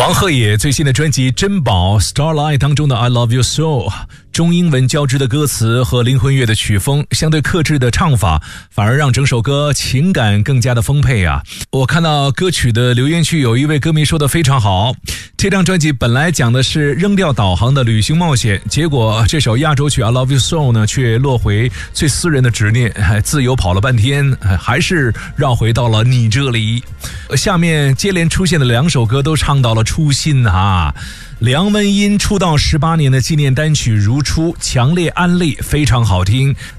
王鹤野最新的专辑《珍宝 Starlight》当中的 I Love You So， 中英文交织的歌词和灵魂乐的曲风，相对克制的唱法，反而让整首歌情感更加的丰沛啊。我看到歌曲的留言区有一位歌迷说的非常好，这张专辑本来讲的是扔掉导航的旅行冒险，结果这首压轴曲 I Love You So 呢却落回最私人的执念，自由跑了半天，还是绕回到了你这里。下面接连出现的两首歌都唱到了初心啊。梁文音出道18年的纪念单曲如初，强烈安利，非常好听。